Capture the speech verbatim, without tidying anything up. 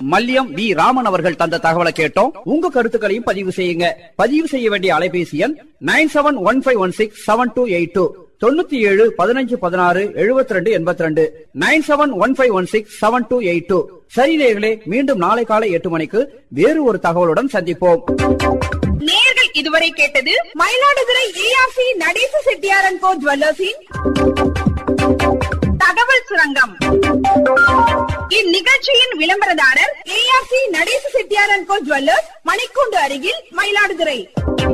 Malliyam we Raman அவர்கள் தந்த தகவலை கேட்டோம். உங்க கருத்துக்களையும் பதிவு செய்யுங்க. பதிவு செய்ய வேண்டிய அலைபேசி எண் nine seven one five one six seven two eight two தொண்ணூத்தி ஏழு பதினஞ்சு பதினாறு எழுபத்தி ரெண்டு எண்பத்தி ரெண்டு nine seven one five one six seven two eight two. சரி நேயர்களே, மீண்டும் நாளை காலை எட்டு மணிக்கு வேறு ஒரு தகவலுடன் சந்திப்போம். நேயர்கள் இதுவரை கேட்டது மயிலாடுதுறை ஏஆர்சி நடேச செட்டியார் அண்ட் கோ ஜுவல்லர்ஸின் தகவல் சுரங்கம். இந்நிகழ்ச்சியின் விளம்பரதாரர் ARC Natesa Chettiar and go jewellers, மணிக்கூண்டு அருகில், மயிலாடுதுறை.